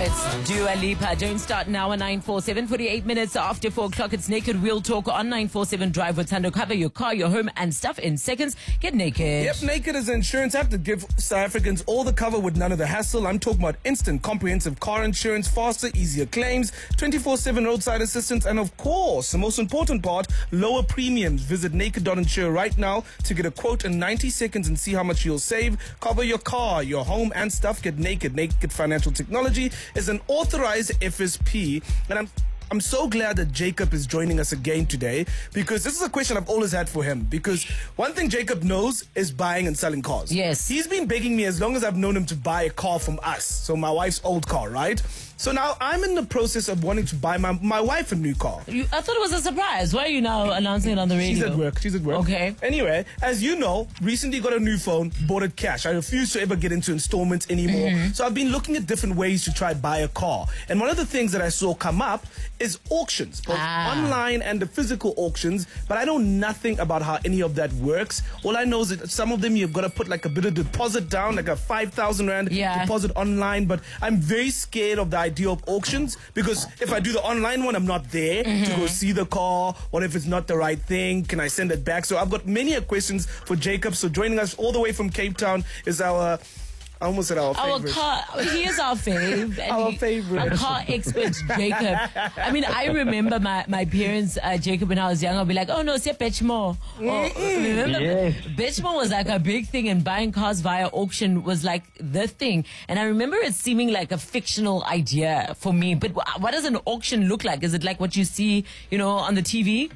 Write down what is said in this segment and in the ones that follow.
It's Dua Lipa. Don't start now at 947. 48 minutes after 4 o'clock. It's Naked Real Talk on 947 Drive with Thando. Cover your car, your home, and stuff in seconds. Get naked. Yep, Naked is insurance. I have to give South Africans all the cover with none of the hassle. I'm talking about instant, comprehensive car insurance, faster, easier claims, 24/7 roadside assistance, and of course, the most important part, lower premiums. Visit naked.insure right now to get a quote in 90 seconds and see how much you'll save. Cover your car, your home, and stuff. Get naked. Naked Financial Technology is an authorized FSP, and I'm so glad that Jacob is joining us again today, because this is a question I've always had for him. Because one thing Jacob knows is buying and selling cars. Yes. He's been begging me as long as I've known him to buy a car from us. So my wife's old car, right? So now I'm in the process of wanting to buy my wife a new car. I thought it was a surprise. Why are you now announcing it on the radio? She's at work. Okay. Anyway, as you know, recently got a new phone, bought it cash. I refuse to ever get into installments anymore. So I've been looking at different ways to try buy a car. And one of the things that I saw come up is auctions, both online and the physical auctions. But I know nothing about how any of that works. All I know is that some of them you've got to put like a bit of deposit down, like a 5,000 Rand deposit online. But I'm very scared of the idea of auctions, because if I do the online one, I'm not there to go see the car. What if it's not the right thing? Can I send it back? So I've got many questions for Jacob. So joining us all the way from Cape Town is our... I almost said our favorite. He is our fave. Our favorite. Our car expert, Jacob. I mean, I remember my parents, Jacob, when I was young, I'd be like, oh no, say Betchmore. Remember, Betchmore was like a big thing, and buying cars via auction was like the thing. And I remember it seeming like a fictional idea for me. But what does an auction look like? Is it like what you see, on the TV?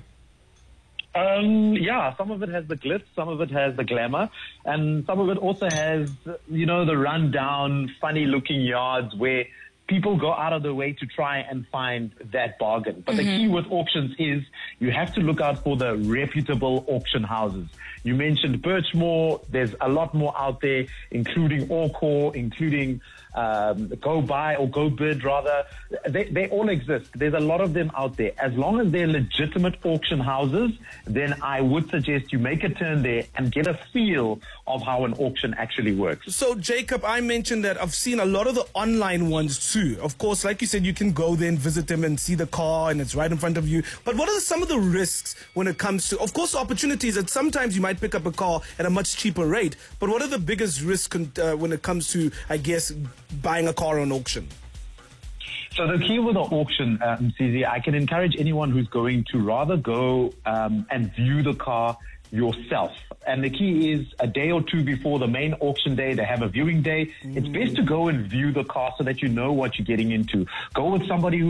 Yeah, some of it has the glitz, some of it has the glamour, and some of it also has, the rundown, funny-looking yards where people go out of their way to try and find that bargain. But the key with auctions is you have to look out for the reputable auction houses. You mentioned Birchmore. There's a lot more out there, including Orcor, including Go Buy or Go Bid, rather. They all exist. There's a lot of them out there. As long as they're legitimate auction houses, then I would suggest you make a turn there and get a feel of how an auction actually works. So, Jacob, I mentioned that I've seen a lot of the online ones too. Of course, like you said, you can go there and visit them and see the car and it's right in front of you. But what are some of the risks when it comes to, of course, opportunities that sometimes you might pick up a car at a much cheaper rate. But what are the biggest risks when it comes to, I guess, buying a car on auction? So the key with the auction, CZ, I can encourage anyone who's going to rather go and view the car yourself. And the key is a day or two before the main auction day, they have a viewing day. It's best to go and view the car so that you know what you're getting into. Go with somebody who